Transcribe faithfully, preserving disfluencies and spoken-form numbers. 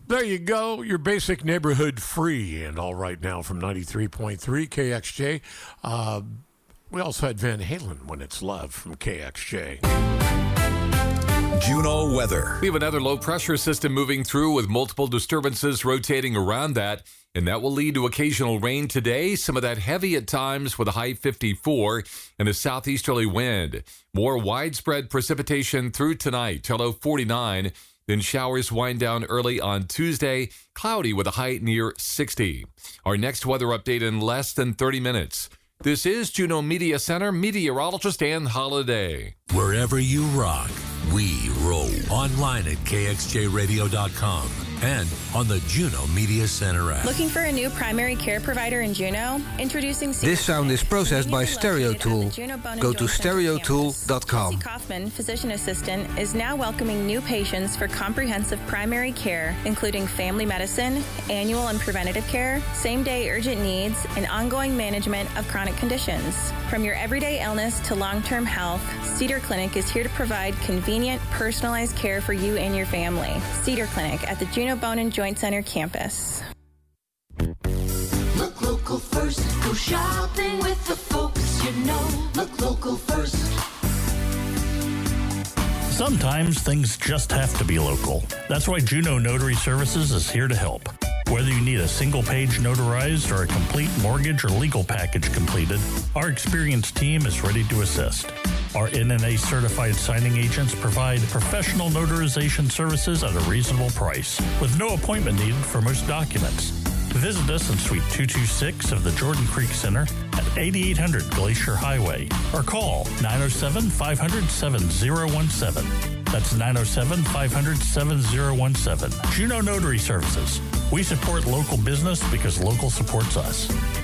There you go, your basic neighborhood free and all right now from ninety-three point three K X J. Uh, we also had Van Halen, When It's Love, from K X J. Juneau weather. We have another low pressure system moving through with multiple disturbances rotating around that, and that will lead to occasional rain today. Some of that heavy at times with a high fifty-four and a southeasterly wind. More widespread precipitation through tonight till low forty-nine. Then showers wind down early on Tuesday, cloudy with a high near sixty. Our next weather update in less than thirty minutes. This is Juneau Media Center meteorologist Ann Holiday. Wherever you rock, we roll. Online at K X J radio dot com and on the Juneau Media Center app. Looking for a new primary care provider in Juneau? Introducing C- This sound is processed by Stereo Tool. Go to stereo tool dot com. Casey Kaufman, physician assistant, is now welcoming new patients for comprehensive primary care, including family medicine, annual and preventative care, same-day urgent needs, and ongoing management of chronic conditions. From your everyday illness to long-term health, Cedar Clinic is here to provide convenient, personalized care for you and your family. Cedar Clinic at the Juneau Bone and Joint Center campus. Look local first. Go shopping with the folks you know. Look local first. Sometimes things just have to be local. That's why Juneau Notary Services is here to help. Whether you need a single page notarized or a complete mortgage or legal package completed, our experienced team is ready to assist. Our N N A certified signing agents provide professional notarization services at a reasonable price, with no appointment needed for most documents. Visit us in Suite two two six of the Jordan Creek Center at eighty-eight hundred Glacier Highway, or call nine oh seven, five hundred, seven oh one seven. That's nine oh seven, five hundred, seven oh one seven. Juneau Notary Services. We support local business because local supports us.